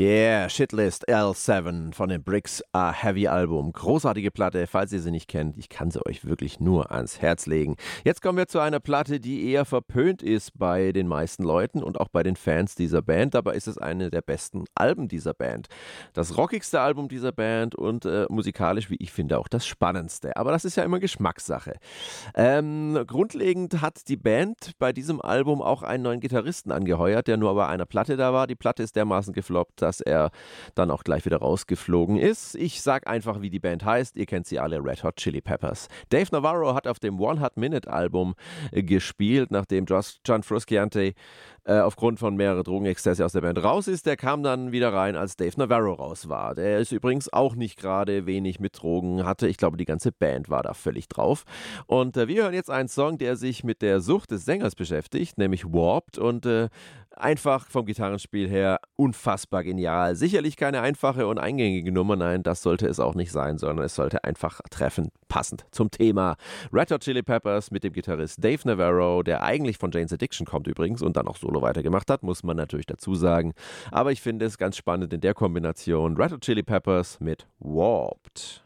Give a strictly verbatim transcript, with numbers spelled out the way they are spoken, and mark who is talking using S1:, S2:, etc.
S1: Yeah, Shitlist L sieben von dem Bricks Are Heavy Album. Großartige Platte, falls ihr sie nicht kennt. Ich kann sie euch wirklich nur ans Herz legen. Jetzt kommen wir zu einer Platte, die eher verpönt ist bei den meisten Leuten und auch bei den Fans dieser Band. Dabei ist es eine der besten Alben dieser Band. Das rockigste Album dieser Band und äh, musikalisch, wie ich finde, auch das spannendste. Aber das ist ja immer Geschmackssache. Ähm, grundlegend hat die Band bei diesem Album auch einen neuen Gitarristen angeheuert, der nur bei einer Platte da war. Die Platte ist dermaßen gefloppt, dass er dann auch gleich wieder rausgeflogen ist. Ich sag einfach, wie die Band heißt. Ihr kennt sie alle, Red Hot Chili Peppers. Dave Navarro hat auf dem One Hot Minute Album äh, gespielt, nachdem Josh, John Frusciante äh, aufgrund von mehreren Drogenexzesse aus der Band raus ist. Der kam dann wieder rein, als Dave Navarro raus war. Der ist übrigens auch nicht gerade wenig mit Drogen hatte. Ich glaube, die ganze Band war da völlig drauf. Und äh, wir hören jetzt einen Song, der sich mit der Sucht des Sängers beschäftigt, nämlich Warped, und äh, einfach vom Gitarrenspiel her unfassbar genial. Sicherlich keine einfache und eingängige Nummer, nein, das sollte es auch nicht sein, sondern es sollte einfach treffend, passend zum Thema. Red Hot Chili Peppers mit dem Gitarrist Dave Navarro, der eigentlich von Jane's Addiction kommt übrigens und dann auch Solo weitergemacht hat, muss man natürlich dazu sagen. Aber ich finde es ganz spannend in der Kombination Red Hot Chili Peppers mit Warped.